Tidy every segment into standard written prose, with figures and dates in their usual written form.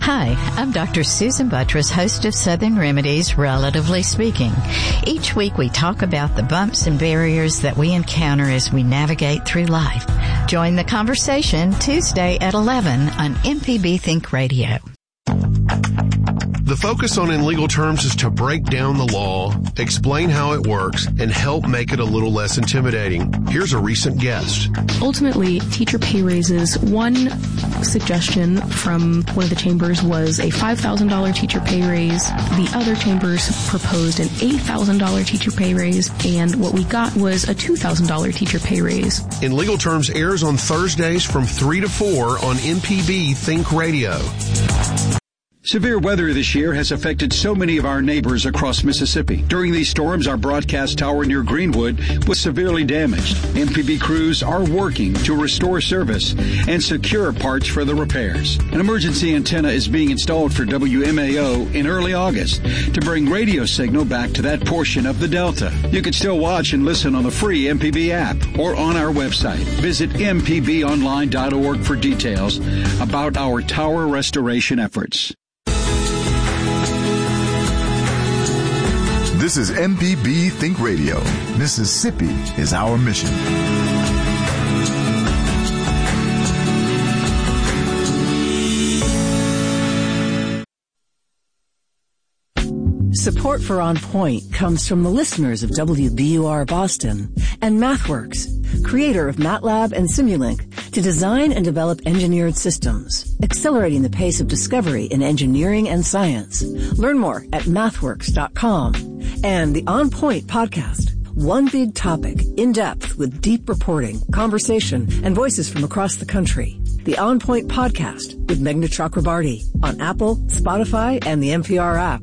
Hi, I'm Dr. Susan Buttress, host of Southern Remedies, Relatively Speaking. Each week we talk about the bumps and barriers that we encounter as we navigate through life. Join the conversation Tuesday at 11 on MPB Think Radio. The focus on In Legal Terms is to break down the law, explain how it works, and help make it a little less intimidating. Here's a recent guest. Ultimately, teacher pay raises. One suggestion from one of the chambers was a $5,000 teacher pay raise. The other chambers proposed an $8,000 teacher pay raise, and what we got was a $2,000 teacher pay raise. In Legal Terms airs on Thursdays from 3 to 4 on MPB Think Radio. Severe weather this year has affected so many of our neighbors across Mississippi. During these storms, our broadcast tower near Greenwood was severely damaged. MPB crews are working to restore service and secure parts for the repairs. An emergency antenna is being installed for WMAO in early August to bring radio signal back to that portion of the Delta. You can still watch and listen on the free MPB app or on our website. Visit mpbonline.org for details about our tower restoration efforts. This is MPB Think Radio. Mississippi is our mission. Support for On Point comes from the listeners of WBUR Boston and MathWorks, creator of MATLAB and Simulink, to design and develop engineered systems, accelerating the pace of discovery in engineering and science. Learn more at mathworks.com. And the On Point podcast. One big topic, in depth with deep reporting, conversation, and voices from across the country. The On Point podcast with Meghna Chakrabarty on Apple, Spotify, and the NPR app.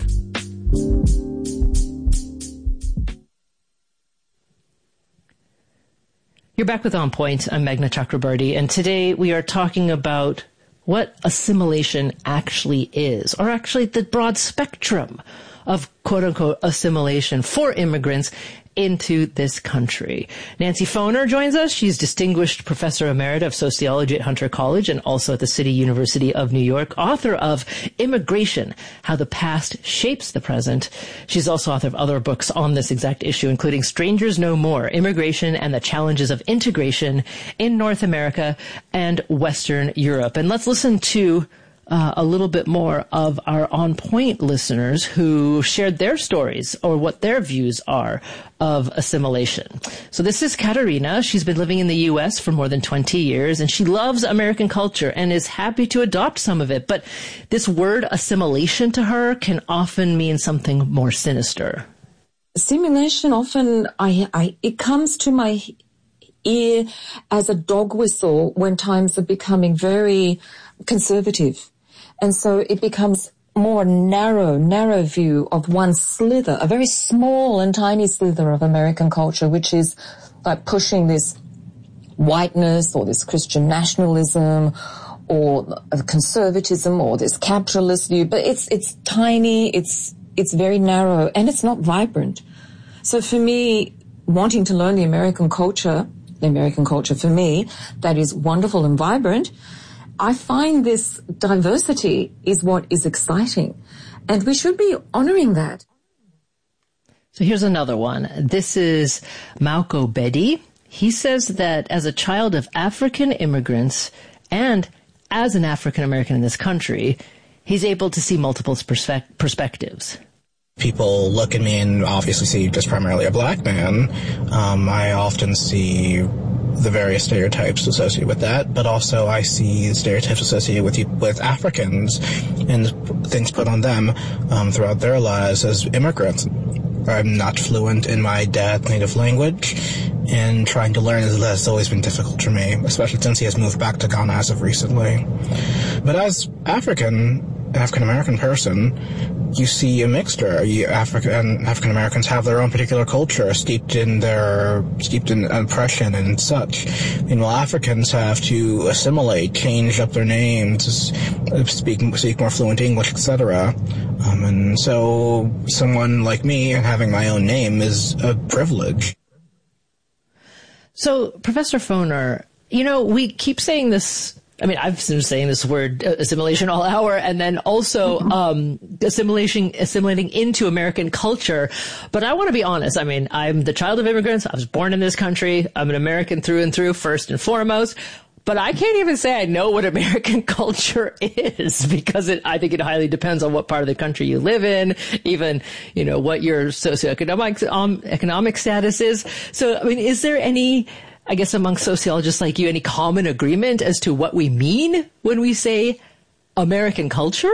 You're back with On Point. I'm Meghna Chakrabarty, and today we are talking about what assimilation actually is, or actually the broad spectrum of quote-unquote assimilation for immigrants into this country. Nancy Foner joins us. She's Distinguished Professor Emerita of Sociology at Hunter College and also at the City University of New York, author of Immigration, How the Past Shapes the Present. She's also author of other books on this exact issue, including Strangers No More, Immigration and the Challenges of Integration in North America and Western Europe. And let's listen to a little bit more of our On Point listeners who shared their stories or what their views are of assimilation. So this is Katerina. She's been living in the U.S. for more than 20 years, and she loves American culture and is happy to adopt some of it. But this word assimilation to her can often mean something more sinister. Assimilation often, it comes to my ear as a dog whistle when times are becoming very conservative. And so it becomes more narrow view of one slither, a very small and tiny slither of American culture, which is like pushing this whiteness or this Christian nationalism or conservatism or this capitalist view. But it's tiny, it's very narrow, and it's not vibrant. So for me, wanting to learn the American culture for me, that is wonderful and vibrant, I find this diversity is what is exciting, and we should be honoring that. So here's another one. This is Mauko Bedi. He says that as a child of African immigrants and as an African American in this country, he's able to see multiple perspectives. People look at me and obviously see just primarily a black man. I often see the various stereotypes associated with that, but also I see stereotypes associated with Africans and things put on them throughout their lives as immigrants. I'm not fluent in my dad's native language, and trying to learn has always been difficult for me, especially since he has moved back to Ghana as of recently. But as African-American person, you see a mixture. African Americans have their own particular culture, steeped in oppression and such. Meanwhile, Africans have to assimilate, change up their names, speak more fluent English, etc. And so, someone like me having my own name is a privilege. So, Professor Foner, we keep saying this I mean, I've been saying this word assimilation all hour, and then also assimilating into American culture. But I want to be honest. I mean, I'm the child of immigrants. I was born in this country. I'm an American through and through, first and foremost. But I can't even say I know what American culture is, because I think it highly depends on what part of the country you live in, even, what your socioeconomic economic status is. So, I mean, is there any, I guess, among sociologists like you, any common agreement as to what we mean when we say American culture?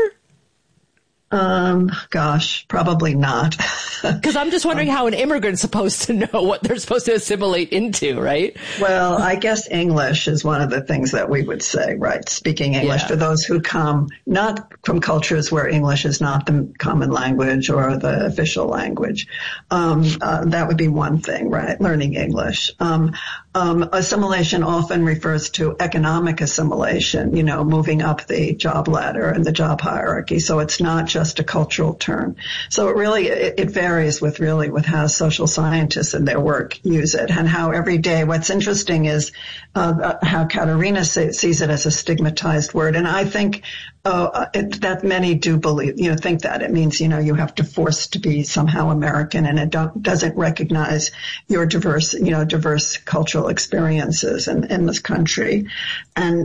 Gosh, probably not. Because I'm just wondering how an immigrant's supposed to know what they're supposed to assimilate into, right? Well, I guess English is one of the things that we would say, right? Speaking English for those who come not from cultures where English is not the common language or the official language. That would be one thing, right? Learning English. Assimilation often refers to economic assimilation, moving up the job ladder and the job hierarchy. So it's not just a cultural term. So it varies with how social scientists in their work use it, and how every day. What's interesting is how Katerina sees it as a stigmatized word, and I think that many do believe, think that it means, you have to force to be somehow American, and it doesn't recognize your diverse cultural experiences in this country. And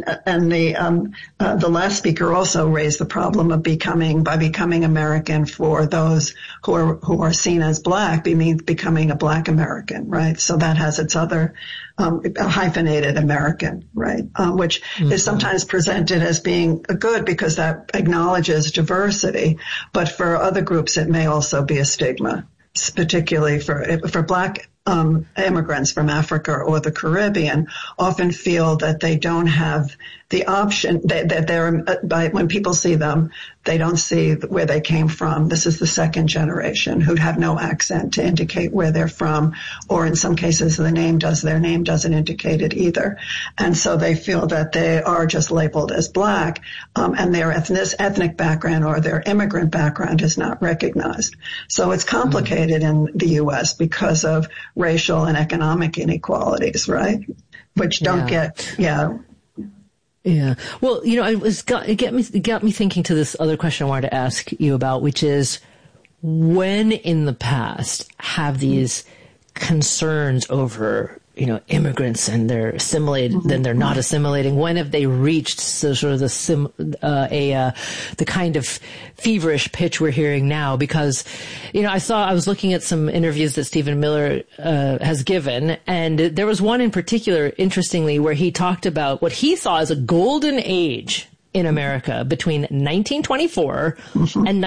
the last speaker also raised the problem of becoming American for those who are seen as black, means becoming a black American, right? So that has its other hyphenated American, right? Which is sometimes presented as being good because that acknowledges diversity, but for other groups it may also be a stigma, particularly for black immigrants from Africa or the Caribbean often feel that they don't have the option, that they're, when people see them, they don't see where they came from. This is the second generation who'd have no accent to indicate where they're from, or in some cases their name doesn't indicate it either. And so they feel that they are just labeled as black, and their ethnic background or their immigrant background is not recognized. So it's complicated in the U.S. because of racial and economic inequalities, right? Which don't get, Yeah. Well, it got me thinking to this other question I wanted to ask you about, which is, when in the past have these concerns over, immigrants and they're assimilated, then they're not assimilating, when have they reached sort of the kind of feverish pitch we're hearing now? Because, I was looking at some interviews that Stephen Miller has given, and there was one in particular, interestingly, where he talked about what he saw as a golden age in America between 1924 and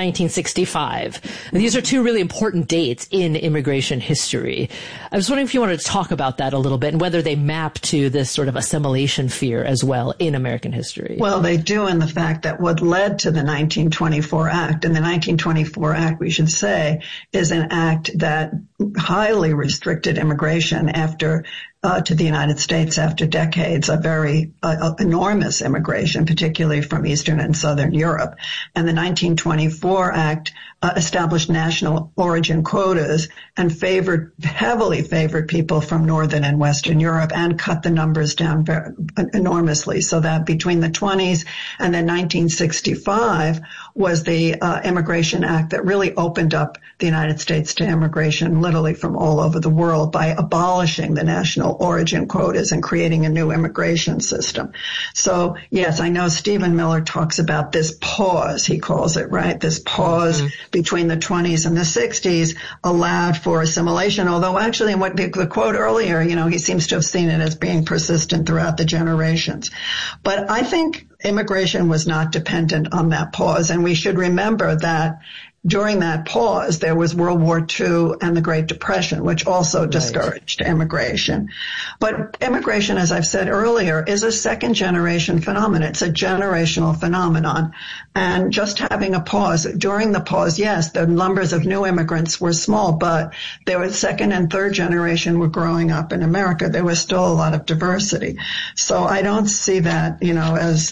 1965. And these are two really important dates in immigration history. I was wondering if you wanted to talk about that a little bit and whether they map to this sort of assimilation fear as well in American history. Well, they do, in the fact that what led to the 1924 Act, and the 1924 Act, we should say, is an act that highly restricted immigration to the United States after decades of very enormous immigration, particularly from Eastern and Southern Europe. And the 1924 Act established national origin quotas and heavily favored people from Northern and Western Europe, and cut the numbers down enormously, so that between the 20s and then 1965 was the Immigration Act that really opened up the United States to immigration literally from all over the world by abolishing the national origin quotas and creating a new immigration system. So, yes, I know Stephen Miller talks about this pause, he calls it, right? This pause between the 20s and the 60s allowed for assimilation, although actually in what the quote earlier, he seems to have seen it as being persistent throughout the generations. But I think immigration was not dependent on that pause, and we should remember that during that pause, there was World War II and the Great Depression, which also discouraged immigration. But immigration, as I've said earlier, is a second-generation phenomenon. It's a generational phenomenon. And just having a pause, during the pause, yes, the numbers of new immigrants were small, but there was second and third generation were growing up in America. There was still a lot of diversity. So I don't see that, as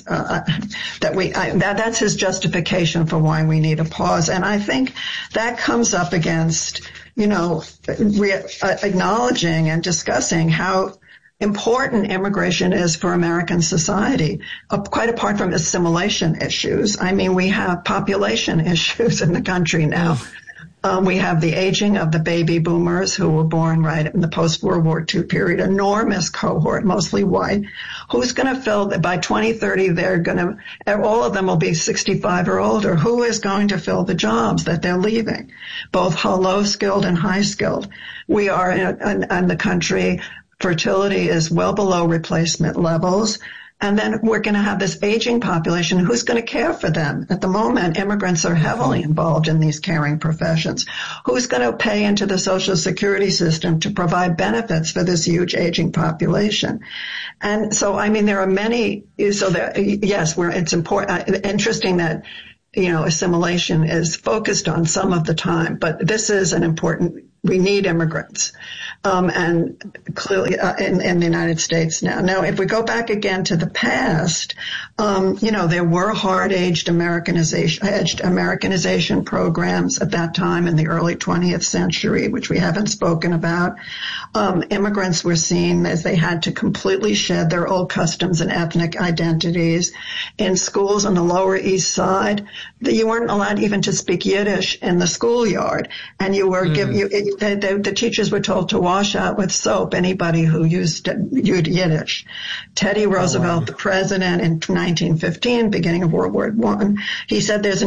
that's his justification for why we need a pause. And I think that comes up against, acknowledging and discussing how important immigration is for American society, quite apart from assimilation issues. I mean, we have population issues in the country now. We have the aging of the baby boomers who were born right in the post-World War II period, enormous cohort, mostly white. Who's going to fill that? By 2030, all of them will be 65 or older. Who is going to fill the jobs that they're leaving, both low-skilled and high-skilled? We are in the country, fertility is well below replacement levels. And then we're going to have this aging population. Who's going to care for them? At the moment, immigrants are heavily involved in these caring professions. Who's going to pay into the Social Security system to provide benefits for this huge aging population? And so, I mean, there are many. So, it's important, interesting that, assimilation is focused on some of the time, but this is an important. We need immigrants, and clearly in the United States now. Now, if we go back again to the past, there were hard-edged Americanization programs at that time in the early 20th century, which we haven't spoken about. Immigrants were seen as they had to completely shed their old customs and ethnic identities. In schools on the Lower East Side, you weren't allowed even to speak Yiddish in the schoolyard, and you were the teachers were told to wash out with soap anybody who used Yiddish. Teddy Roosevelt, the president in 1915, beginning of World War I, he said there's